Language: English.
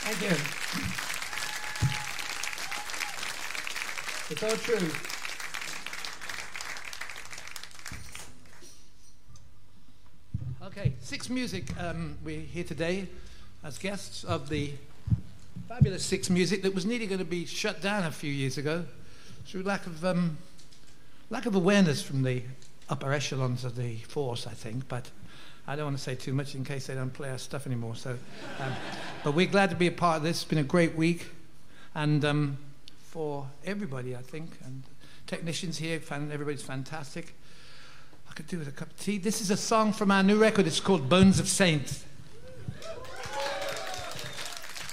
Thank you. It's all true. Okay, Six Music. We're here today as guests of the fabulous Six Music that was nearly going to be shut down a few years ago through lack of awareness from the upper echelons of the force, I think. But I don't want to say too much in case they don't play our stuff anymore. So, but we're glad to be a part of this. It's been a great week, and for everybody, I think, and technicians here, everybody's fantastic. I could do with a cup of tea. This is a song from our new record. It's called Bones of Saints.